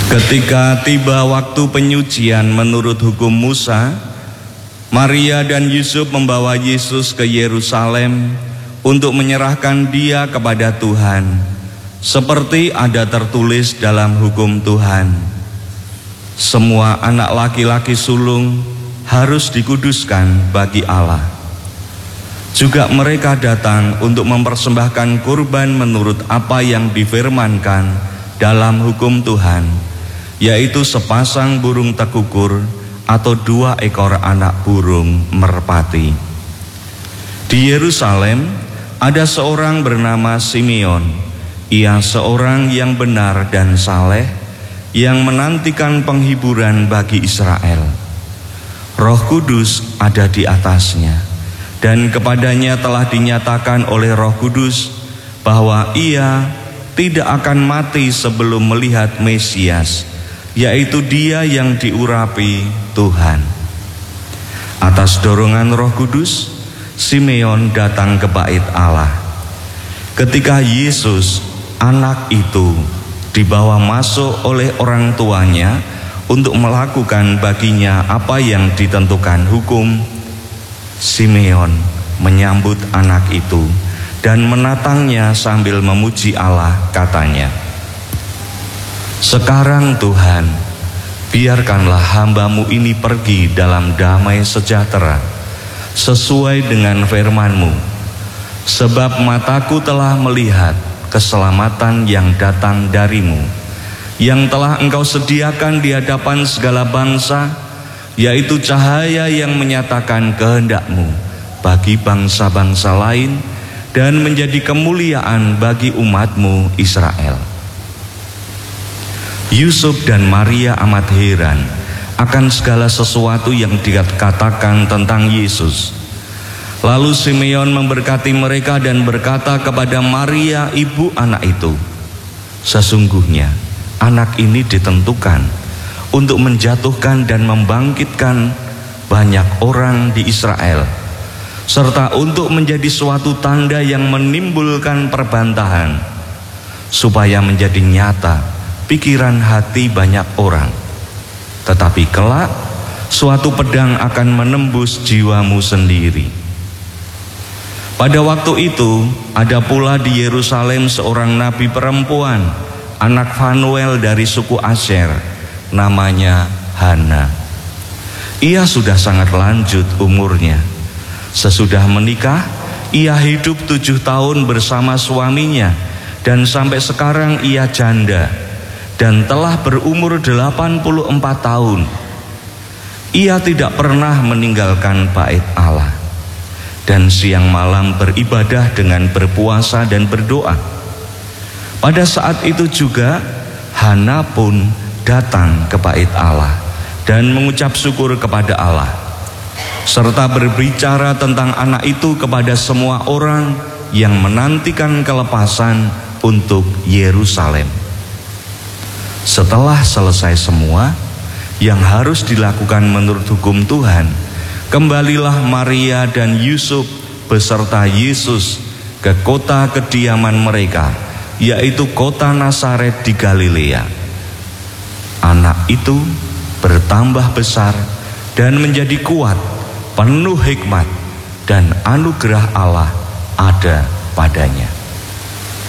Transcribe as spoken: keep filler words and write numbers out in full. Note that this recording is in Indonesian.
Ketika tiba waktu penyucian menurut hukum Musa, Maria dan Yusuf membawa Yesus ke Yerusalem untuk menyerahkan Dia kepada Tuhan, seperti ada tertulis dalam hukum Tuhan. Semua anak laki-laki sulung harus dikuduskan bagi Allah. Juga mereka datang untuk mempersembahkan kurban menurut apa yang difirmankan dalam hukum Tuhan, yaitu sepasang burung tekukur atau dua ekor anak burung merpati. Di Yerusalem ada seorang bernama Simeon. Ia seorang yang benar dan saleh, yang menantikan penghiburan bagi Israel. Roh Kudus ada di atasnya, dan kepadanya telah dinyatakan oleh Roh Kudus bahwa ia tidak akan mati sebelum melihat Mesias, yaitu Dia yang diurapi Tuhan. Atas dorongan Roh Kudus, Simeon datang ke bait Allah. Ketika Yesus, anak itu, dibawa masuk oleh orang tuanya untuk melakukan baginya apa yang ditentukan hukum, Simeon menyambut anak itu dan menatangnya sambil memuji Allah, katanya, "Sekarang Tuhan, biarkanlah hamba-Mu ini pergi dalam damai sejahtera, sesuai dengan firman-Mu, sebab mataku telah melihat keselamatan yang datang dari-Mu, yang telah Engkau sediakan di hadapan segala bangsa, yaitu cahaya yang menyatakan kehendak-Mu bagi bangsa-bangsa lain, dan menjadi kemuliaan bagi umat-Mu Israel." Yusuf dan Maria amat heran akan segala sesuatu yang dikatakan tentang Yesus. Lalu Simeon memberkati mereka dan berkata kepada Maria, ibu anak itu, "Sesungguhnya anak ini ditentukan untuk menjatuhkan dan membangkitkan banyak orang di Israel, serta untuk menjadi suatu tanda yang menimbulkan perbantahan, supaya menjadi nyata pikiran hati banyak orang. Tetapi kelak suatu pedang akan menembus jiwamu sendiri." Pada waktu itu ada pula di Yerusalem seorang nabi perempuan, anak Fanuel dari suku Asher, namanya Hana. Ia sudah sangat lanjut umurnya. Sesudah menikah, ia hidup tujuh tahun bersama suaminya, dan sampai sekarang ia janda dan telah berumur delapan puluh empat tahun. Ia tidak pernah meninggalkan bait Allah, dan siang malam beribadah dengan berpuasa dan berdoa. Pada saat itu juga Hana pun datang ke bait Allah dan mengucap syukur kepada Allah, serta berbicara tentang anak itu kepada semua orang yang menantikan kelepasan untuk Yerusalem. Setelah selesai semua yang harus dilakukan menurut hukum Tuhan, kembalilah Maria dan Yusuf beserta Yesus ke kota kediaman mereka, yaitu kota Nazaret di Galilea. Anak itu bertambah besar dan menjadi kuat, penuh hikmat, dan anugerah Allah ada padanya.